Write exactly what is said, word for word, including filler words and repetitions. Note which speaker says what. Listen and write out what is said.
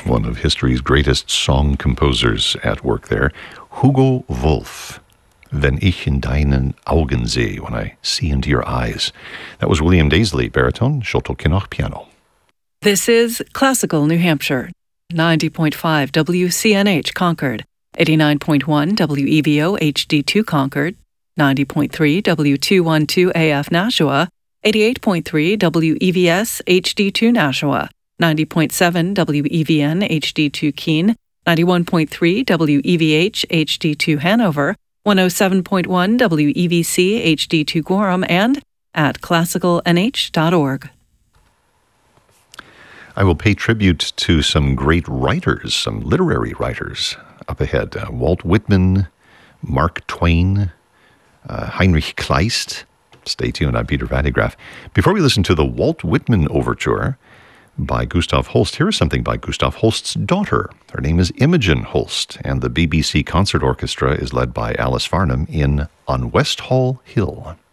Speaker 1: one of history's greatest song composers at work there, Hugo Wolf. Wenn ich in deinen Augen sehe, when I see into your eyes. That was William Daisley, baritone, Sholto Kinnoch, piano.
Speaker 2: This is Classical New Hampshire, ninety point five W C N H Concord, eighty-nine point one W E V O H D two Concord, ninety point three W two twelve A F Nashua, eighty-eight point three W E V S H D two Nashua, ninety point seven W E V N H D two Keene, ninety-one point three W E V H H D two Hanover, one oh seven point one W E V C H D two Gorham, and at classical n h dot org.
Speaker 1: I will pay tribute to some great writers, some literary writers up ahead. Uh, Walt Whitman, Mark Twain, uh, Heinrich Kleist. Stay tuned. I'm Peter Van de Graaff. Before we listen to the Walt Whitman Overture by Gustav Holst, here is something by Gustav Holst's daughter. Her name is Imogen Holst, and the B B C Concert Orchestra is led by Alice Farnham in On West Hall Hill.